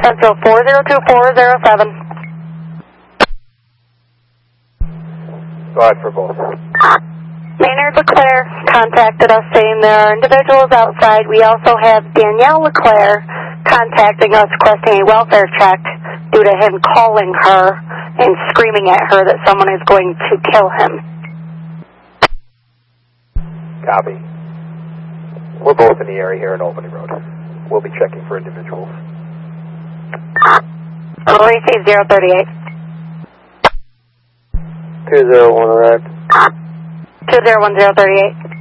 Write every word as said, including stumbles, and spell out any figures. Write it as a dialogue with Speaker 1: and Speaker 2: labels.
Speaker 1: Central four zero two four zero seven.
Speaker 2: Go ahead for both.
Speaker 1: Maynard LeClaire contacted us saying there are individuals outside. We also have Danielle LeClaire contacting us requesting a welfare check due to him calling her and screaming at her that someone is going to kill him.
Speaker 2: Copy. We're both in the area here in Albany Road. We'll be checking for individuals.
Speaker 1: We'll receive zero thirty-eight.
Speaker 2: two zero one arrived.
Speaker 1: two zero one zero thirty-eight.